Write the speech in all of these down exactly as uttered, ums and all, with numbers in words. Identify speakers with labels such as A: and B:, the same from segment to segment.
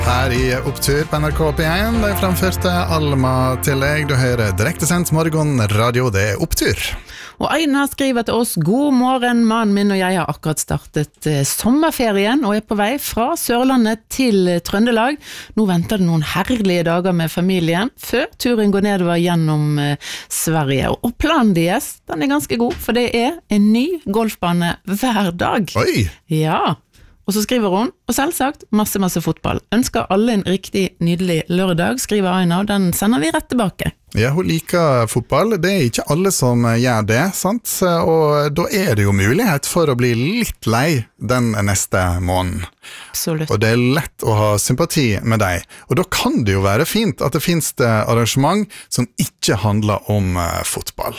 A: Her i Opptur på N R K P én, de framførte Alma til deg. Du hører direktesendt morgenradio, det er Opptur.
B: Og Einar skriver til oss: God morgen, mannen min og jeg har akkurat startet eh, sommerferien og er på vei fra Sørlandet til Trøndelag. Nå venter det noen herlige dager med familien, før turen går nedover gjennom eh, Sverige. Og planen deres, den er ganske god, for det er en ny golfbane hver dag.
A: Oi!
B: Ja. Og så skriver hun, og selvsagt, masse, masse fotball. Ønsker alle en riktig nydelig lørdag, skriver Aina, og den sender vi rett tilbake.
A: Ja, hun liker fotball. Det er ikke alle som gjør det, sant? Og da er det jo mulighet for å bli litt lei den neste måneden.
B: Absolutt.
A: Og det er lett å ha sympati med deg. Og da kan det jo være fint at det finnes det arrangement som ikke handler om uh, fotball.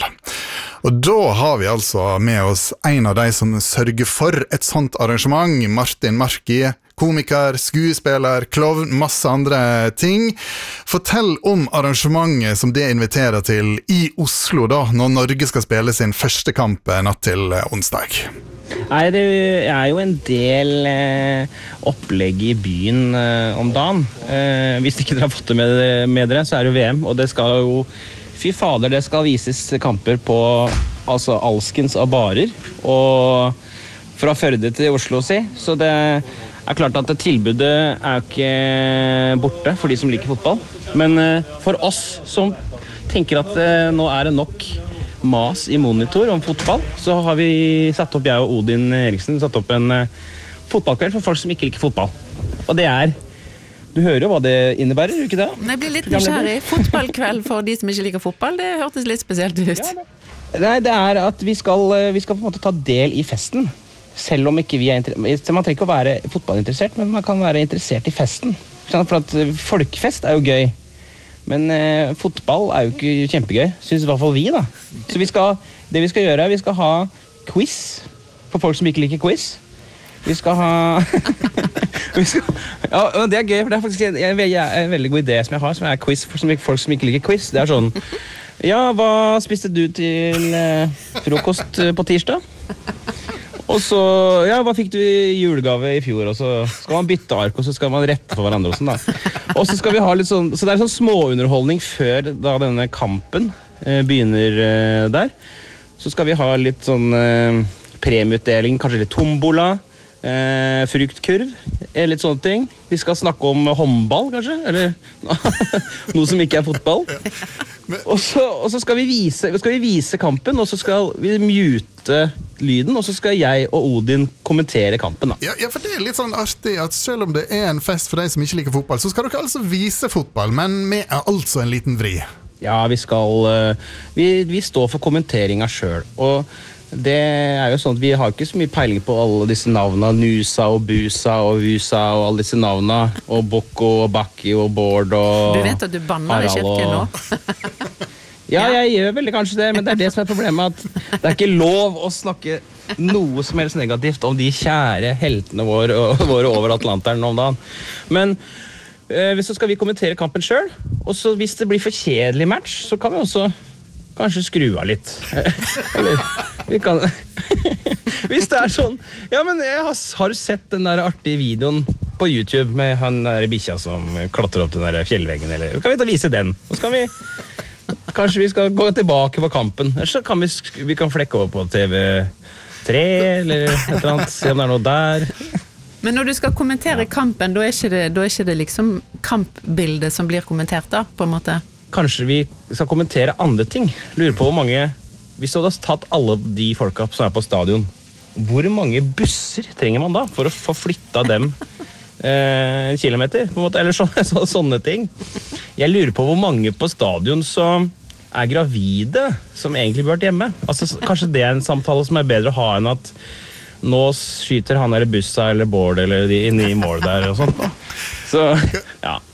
A: Og da har vi altså med oss en av de som sørger for et sånt arrangement, Martin Marki, komiker, skuespiller, klovn, masse andre ting. Fortell om arrangementet som det inviterer til i Oslo da, når Norge skal spille sin første kamp natt til onsdag.
C: Nei, det er jo en del eh, opplegg i byen eh, om dagen. Eh, hvis ikke dere har fått det med, med dere, så er det V M, og det skal jo, fy fader, det skal vises kamper på altså, alskens av barer, og fra Førde til Oslo, si. Så det er klart at tilbudet er jo ikke borte for de som liker fotball. Men eh, for oss som tenker at eh, nå er det nok mas i monitor om fotball, så har vi satt opp, jeg og Odin Eriksen, satt opp en uh, fotballkveld for folk som ikke liker fotball. Og det er, du hører jo hva det innebærer, ikke det?
B: Jeg blir litt nysgjerrig. Fotballkveld for de som ikke liker fotball, det hørtes litt spesielt ut.
C: Ja, det. Nei, det er at vi skal, vi skal på en måte ta del i festen, selv om ikke vi er interessert. Man trenger ikke å være fotballinteressert, men man kan være interessert i festen. For at folkefest er jo gøy. Men eh, fotball er jo ikke kjempegøy, synes i hvert fall vi da. Så vi skal, det vi skal gjøre er vi skal ha quiz for folk som ikke liker quiz. Vi skal ha... vi skal, ja, det er gøy, for det er faktisk en, en, en veldig god idé som jeg har, som er quiz for som, folk som ikke liker quiz. Det er sånn, ja, hva spiste du til eh, frokost på tirsdag? Og så, ja, hva fikk du i julegave i fjor? Og så skal man bytte ark, og så skal man rette for hverandre og sånn da. Og så skal vi ha litt sånn, så det er sånn småunderholdning før da denne kampen eh, begynner eh, der. Så skal vi ha litt sånn eh, premieutdeling, kanskje litt tombola, eh, fruktkurv, eh, litt sånne ting. Vi skal snakke om håndball, kanskje, eller noe som ikke er fotball. Og så, og så skal, vi vise, skal vi vise kampen, og så skal vi mute lyden, og så skal jeg og Odin kommentere kampen da.
A: Ja, ja, for det er litt sånn artig at selv om det er en fest for deg som ikke liker fotball, så skal dere altså vise fotball, men med altså en liten vri.
C: Ja, vi skal, vi, vi står for kommenteringa selv, og det er jo sånn at vi har ikke så mye peiling på alle disse navnene, Nusa og Busa og Vusa og alle disse navnene, og Boko og Bakki og Bård og
B: Du vet at du banner i kirken nå?
C: Ja, jeg gjør veldig kanskje det, men det er det som er problemet, at det er ikke lov å snakke noe som helst negativt om de kjære heltene våre, våre over Atlanteren om dagen. Men eh, så skal vi kommentere kampen selv, og så hvis det blir for kjedelig match, så kan vi også kanskje skru av litt. Eller, vi kan... Hvis det er sånn... Ja, men jeg har, har du sett den der artige videoen på YouTube med han der bikkja som klatrer opp den der fjellveggen, eller kan vi ta vise den? Og så kan vi... Kanskje vi skal gå tilbake på kampen. Eller så kan vi, vi kan flekke over på T V tre, eller et eller annet, se om det er noe der.
B: Men når du skal kommentere kampen, da er ikke det, da er ikke det liksom kampbildet som blir kommentert da, på en måte?
C: Kanskje vi skal kommentere andre ting. Lurer på hvor mange, hvis du hadde tatt alle de folka som er på stadion, hvor mange busser trenger man da for å få flytta dem eh, en kilometer, på en måte, eller så, så, sånne ting. Jeg lurer på hvor mange på stadion som er gravide, som egentlig bør vært hjemme. Altså, kanskje det er en samtale som er bedre å ha enn at nå skyter han eller bussa eller Bård eller de inne i mål der og sånt. Så, ja.